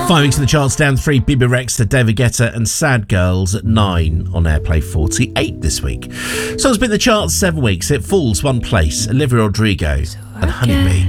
5 weeks in the charts, down 3, Bibi Rexha, David Guetta and Sad Girls at 9 on Airplay 48 this week. So it's been the charts 7 weeks. It falls 1 place, Olivia Rodrigo and Honeybee.